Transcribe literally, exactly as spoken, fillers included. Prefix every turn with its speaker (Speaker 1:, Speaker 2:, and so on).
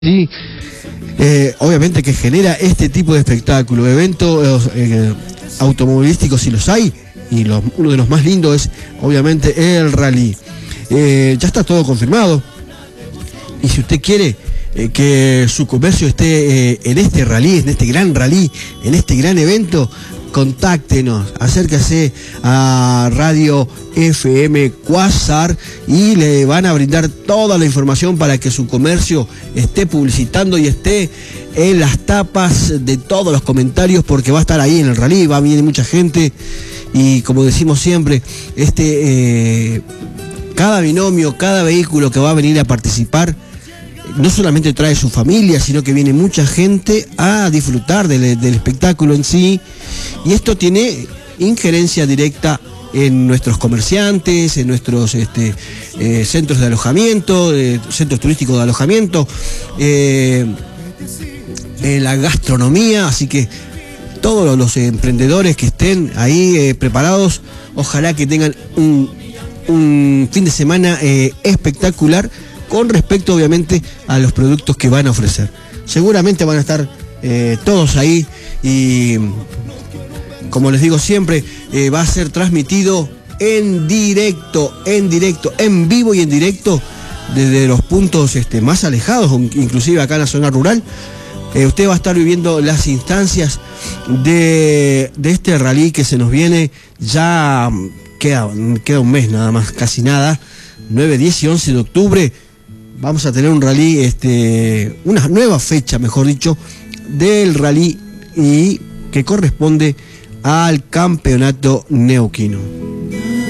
Speaker 1: Sí, eh, obviamente que genera este tipo de espectáculo, eventos eh, automovilísticos si los hay, y los, uno de los más lindos es obviamente el rally. Eh, ya está todo confirmado, y si usted quiere eh, que su comercio esté eh, en este rally, en este gran rally, en este gran evento, contáctenos, acérquese a Radio F M Quasar y le van a brindar toda la información para que su comercio esté publicitando y esté en las tapas de todos los comentarios, porque va a estar ahí en el rally, va a venir mucha gente, y como decimos siempre, este eh, cada binomio, cada vehículo que va a venir a participar no solamente trae su familia, sino que viene mucha gente a disfrutar del, del espectáculo en sí, y esto tiene injerencia directa en nuestros comerciantes, en nuestros este, eh, centros de alojamiento, eh, centros turísticos de alojamiento, eh, en la gastronomía, así que todos los emprendedores que estén ahí eh, preparados, ojalá que tengan un, un fin de semana eh, espectacular, con respecto obviamente a los productos que van a ofrecer. Seguramente van a estar eh, todos ahí, y como les digo siempre, eh, va a ser transmitido en directo, en directo, en vivo y en directo, desde los puntos este, más alejados, inclusive acá en la zona rural. Eh, usted va a estar viviendo las instancias de, de este rally que se nos viene. Ya queda, queda un mes nada más, casi nada, nueve, diez y once de octubre. Vamos a tener un rally, este, una nueva fecha, mejor dicho, del rally, y que corresponde al campeonato neuquino.